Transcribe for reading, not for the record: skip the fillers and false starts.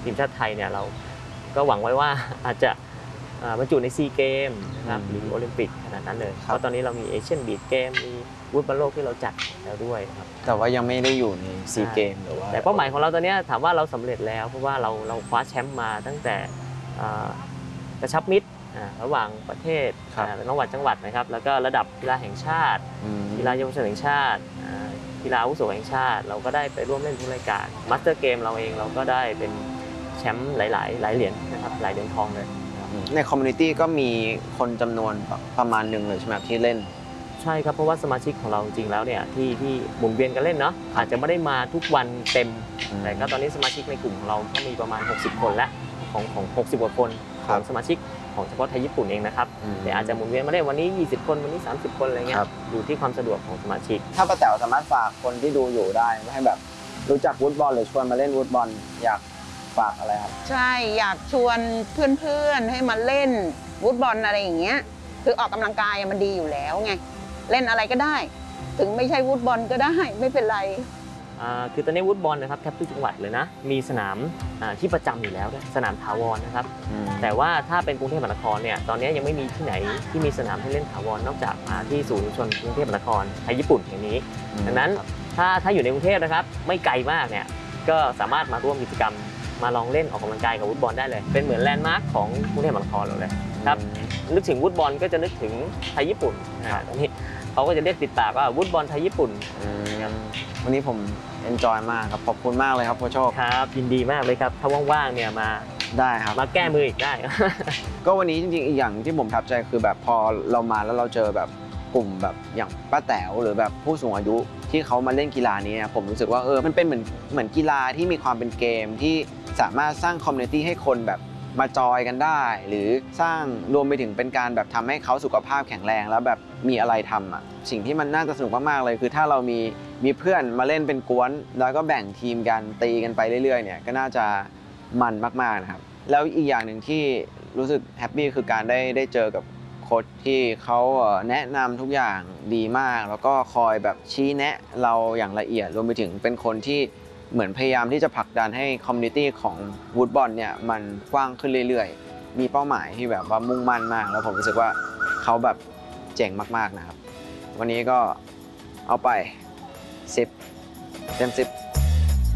ทีมชาติไทยเนี่ยเราก็หวังไว้ว่าอาจจะบรรจุในซีเกมนะครับหรือโอลิมปิกขนาดนั้นเลยเพราะตอนนี้เรามีเอเชียนบีชเกมมีฟุตบอลโลกที่เราจัดแล้วด้วยครับแต่ว่ายังไม่ได้อยู่ในซีเกมหรือว่าแต่เป้าหมายของเราตอนนี้ถามว่าเราสำเร็จแล้วเพราะว่าเราคว้าแชมป์มาตั้งแต่กระชับมิตรระหว่างประเทศระหว่างจังหวัดนะครับแล้วก็ระดับกีฬาแห่งชาติกีฬาเยาวชนแห่งชาติกีฬาอาวุโสแห่งชาติเราก็ได้ไปร่วมเล่นทุกรายการมาสเตอร์เกมเราเองเราก็ได้เป็นแชมป์หลายเหรียญนะครับหลายเหรียญทองเลยในคอมมูนิตี้ก็มีคนจำนวนประมาณหนึ่งเลยใช่ไหมที่เล่นใช่ครับเพราะว่าสมาชิกของเราจริงแล้วเนี่ยที่หมุนเวียนกันเล่นเนาะอาจจะไม่ได้มาทุกวันเต็มแต่ก็ตอนนี้สมาชิกในกลุ่มของเราก็มีประมาณ60คนแล้วของ60กว่าคนของสมาชิกของเฉพาะไทยญี่ปุ่นเองนะครับแต่อาจจะหมุนเวียนมาได้วันนี้20คนวันนี้30คนอะไรเงี้ยอยู่ที่ความสะดวกของสมาชิกถ้าป้าแต๋วสามารถฝากคนที่ดูอยู่ได้ให้แบบรู้จักฟุตบอลหรือชวนมาเล่นฟุตบอลอยากฝากอะไรครับใช่อยากชวนเพื่อนๆให้มาเล่นฟุตบอลอะไรอย่างเงี้ยคือออกกำลังกายมันดีอยู่แล้วไงเล่นอะไรก็ได้ถึงไม่ใช่ฟุตบอลก็ได้ไม่เป็นไรคือตอนนี้ฟุตบอลนะครับแทบทุกจังหวัดเลยนะมีสนามที่ประจำอยู่แล้วด้วยสนามถาวรนะครับแต่ว่าถ้าเป็นกรุงเทพมหานครเนี่ยตอนนี้ยังไม่มีที่ไหนที่มีสนามให้เล่นถาวรนอกจากที่ศูนย์ชุมชนกรุงเทพมหานครไทยญี่ปุ่นอย่างนี้ดังนั้นถ้าอยู่ในกรุงเทพนะครับไม่ไกลมากเนี่ยก็สามารถมาร่วมกิจกรรมมาลองเล่นออกกำลังกายกับฟุตบอลได้เลยเป็นเหมือนแลนด์มาร์คของกรุงเทพมหานครเราเลยครับนึกถึงฟุตบอลก็จะนึกถึงไทยญี่ปุ่นตอนนี้เขาก็จะเรียกติดปากว่าฟุตบอลไทยญี่ปุ่นวันนี้ผมเอนจอยมากครับขอบคุณมากเลยครับโค้ชโชคครับยินดีมากเลยครับถ้าว่างๆเนี่ยมาได้ครับมาแก้มืออีกได้ก็วันนี้จริงๆอีกอย่างที่ผมประทับใจคือแบบพอเรามาแล้วเราเจอแบบกลุ่มแบบอย่างป้าแต๋วหรือแบบผู้สูงอายุที่เขามาเล่นกีฬานี้ผมรู้สึกว่ามันเป็นเหมือนกีฬาที่มีความเป็นเกมที่สามารถสร้างคอมมูนิตี้ให้คนแบบมาจอยกันได้หรือสร้างรวมไปถึงเป็นการแบบทำให้เขาสุขภาพแข็งแรงแล้วแบบมีอะไรทำสิ่งที่มันน่าจะสนุกมากๆเลยคือถ้าเรามีเพื่อนมาเล่นเป็นกวนแล้วก็แบ่งทีมกันตีกันไปเรื่อยๆเนี่ยก็น่าจะมันมากๆนะครับแล้วอีกอย่างหนึ่งที่รู้สึกแฮปปี้คือการได้เจอกับโค้ชที่เขาแนะนำทุกอย่างดีมากแล้วก็คอยแบบชี้แนะเราอย่างละเอียดรวมไปถึงเป็นคนที่เหมือนพยายามที่จะผลักดันให้คอมมูนิตี้ของฟุตบอลเนี่ยมันกว้างขึ้นเรื่อยๆมีเป้าหมายที่แบบว่ามุ่งมั่นมากแล้วผมรู้สึกว่าเขาแบบเจ๋งมากๆนะครับวันนี้ก็เอาไป10 เต็ม 10